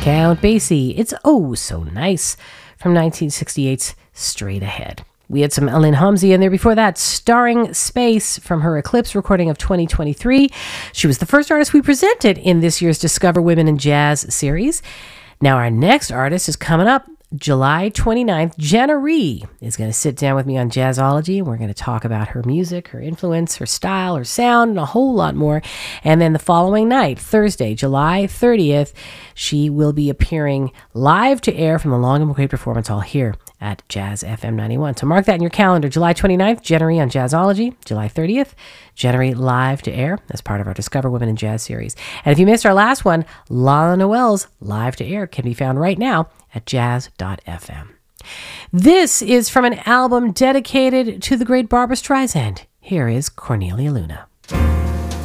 Count Basie, It's Oh So Nice, from 1968's Straight Ahead. We had some Ellen Homsey in there before that, Starring Space, from her Eclipse recording of 2023. She was the first artist we presented in this year's Discover Women in Jazz series. Now our next artist is coming up July 29th. Jenna Ree is going to sit down with me on Jazzology, and we're going to talk about her music, her influence, her style, her sound, and a whole lot more. And then the following night, Thursday, July 30th, she will be appearing live to air from the Long and McQuaid Performance Hall here at Jazz FM 91. So mark that in your calendar. July 29th, Jenna Ree on Jazzology. July 30th, Jenna Ree live to air as part of our Discover Women in Jazz series. And if you missed our last one, Lala Noel's live to air can be found right now at jazz.fm. This is from an album dedicated to the great Barbra Streisand. Here is Cornelia Luna.